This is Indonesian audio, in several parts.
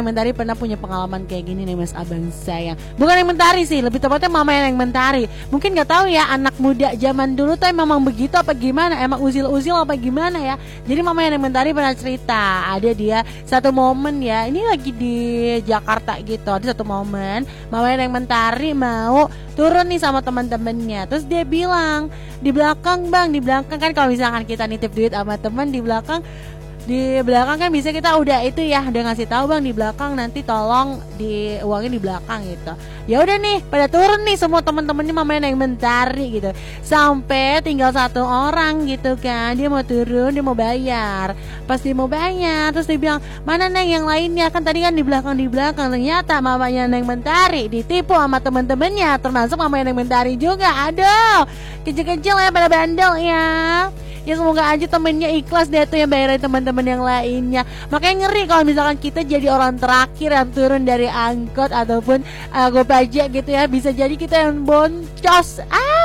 Neng Mentari pernah punya pengalaman kayak gini nih Mas Abang sayang. Bukan Neng Mentari sih, lebih tepatnya mama yang Neng Mentari. Mungkin nggak tahu ya anak muda zaman dulu tuh memang begitu apa gimana, emang usil-usil apa gimana ya. Jadi mama yang Neng Mentari pernah cerita, ada dia satu momen ya, ini lagi di Jakarta gitu, ada satu momen mama yang Neng Mentari mau turun nih sama teman-temannya. Terus dia bilang, di belakang bang, di belakang kan kalau misalkan kita nitip duit sama teman di belakang kan bisa kita udah itu ya, udah ngasih tahu bang di belakang nanti tolong diuangin di belakang gitu. Ya udah nih pada turun nih semua teman-temannya mamanya Neng Mentari gitu. Sampai tinggal satu orang gitu kan, dia mau turun, dia mau bayar. Pas dia mau bayar terus dia bilang, "Mana Neng yang lainnya? Kan tadi kan di belakang." Ternyata mamanya Neng Mentari ditipu sama teman-temannya, termasuk mamanya Neng Mentari juga. Aduh, kecil-kecil ya pada bandel ya. Ya semoga aja temennya ikhlas deh tuh yang bayarin teman-teman yang lainnya. Makanya ngeri kalau misalkan kita jadi orang terakhir yang turun dari angkot ataupun Gopajak gitu ya. Bisa jadi kita yang boncos.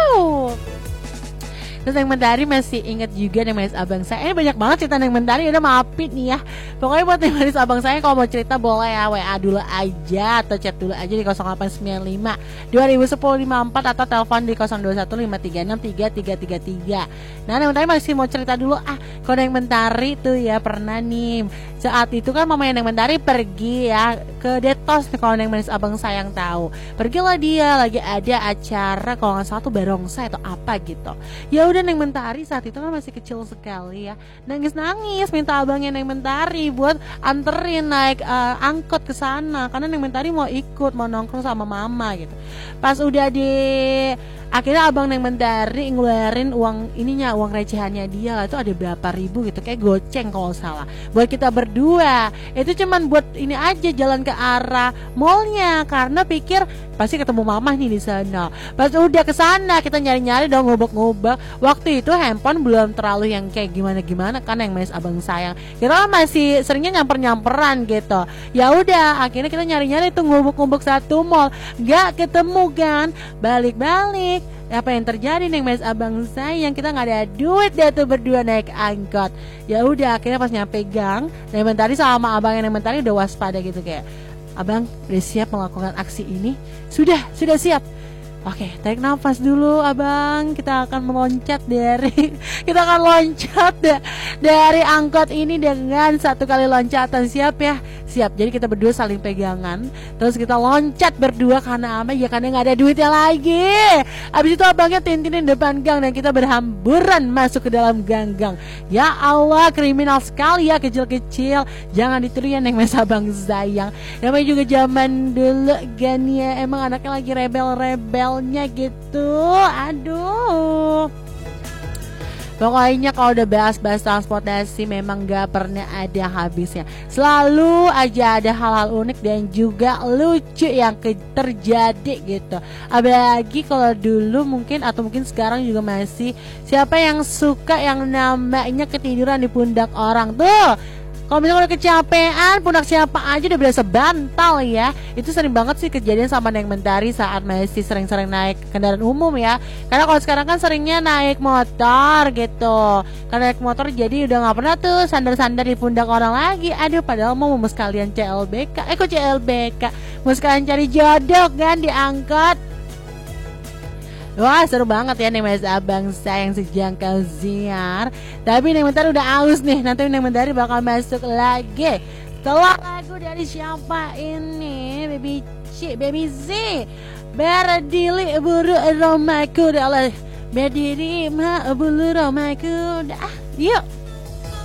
Terus Neng Mentari masih inget juga nih Mas Abang saya. Ini banyak banget cerita Neng Mentari, udah maafin nih ya. Pokoknya buat Neng Manis Abang saya kalau mau cerita boleh ya, WA dulu aja atau chat dulu aja di 0895 201054 atau telepon di 0215363333. Nah Neng Mentari masih mau cerita dulu. Kalau Neng Mentari tuh ya pernah nih, saat itu kan mamanya Neng Mentari pergi ya ke Detos nih, kalau Neng Manis Abang sayang tahu. Pergilah dia lagi ada acara kalau nggak salah tuh barongsai atau apa gitu. Ya udah Neng Mentari saat itu kan masih kecil sekali ya, nangis minta abangnya Neng Mentari buat anterin naik angkot ke sana karena Neng Mentari mau ikut, mau nongkrong sama mama gitu. Pas udah akhirnya abang Neng Mentari ngeluarin uang recehannya dia lah, itu ada berapa ribu gitu, kayak goceng kalau salah, buat kita berdua. Itu cuman buat ini aja, jalan ke arah mallnya karena pikir pasti ketemu mama nih di sana. Pas udah ke sana kita nyari-nyari dong, ngobak-ngobak. Waktu itu handphone belum terlalu yang kayak gimana kan yang Mas Abang sayang. Kita masih seringnya nyamperan gitu. Ya udah akhirnya kita nyari-nyari tuh ngobak-ngobak satu mall, nggak ketemu kan. Balik-balik, apa yang terjadi nih Mas Abang sayang, kita nggak ada duit deh tuh berdua naik angkot. Ya udah akhirnya pas nyampe gang, Neng Mentari sama abangnya Neng Mentari udah waspada gitu kayak, "Abang udah siap melakukan aksi ini?" Sudah siap. Oke, tarik nafas dulu abang. Kita akan meloncat dari angkot ini dengan satu kali loncatan. Siap ya? Siap. Jadi kita berdua saling pegangan, terus kita loncat berdua karena apa? Ya karena nggak ada duitnya lagi. Abis itu abangnya tintinin depan gang dan kita berhamburan masuk ke dalam gang. Ya Allah, kriminal sekali ya kecil-kecil. Jangan ditiru ya Neng Mas Abang sayang. Namanya juga zaman dulu kan ya, emang anaknya lagi rebelnya gitu. Aduh. Pokoknya kalau udah bahas transportasi memang gak pernah ada habisnya. Selalu aja ada hal-hal unik dan juga lucu yang terjadi gitu. Apalagi kalau dulu mungkin atau mungkin sekarang juga masih, siapa yang suka yang namanya ketiduran di pundak orang tuh. Kalau misalnya udah kecapean, pundak siapa aja udah berasa bantal ya. Itu sering banget sih kejadian sama Neng Mentari saat masih sering-sering naik kendaraan umum ya. Karena kalau sekarang kan seringnya naik motor gitu. Karena naik motor jadi udah gak pernah tuh sandar-sandar di pundak orang lagi. Aduh, padahal mau sekalian CLBK. Kok CLBK? Mau sekalian cari jodoh kan diangkat. Wah seru banget ya nih Mas Abang sayang sejangkau ziar. Tapi Neng Mentari udah aus nih, nanti Neng Mentari bakal masuk lagi setelah lagu dari siapa ini, Baby Z, Berdili buru romaku, Allah berdiri ma bulu romaku. Yuk.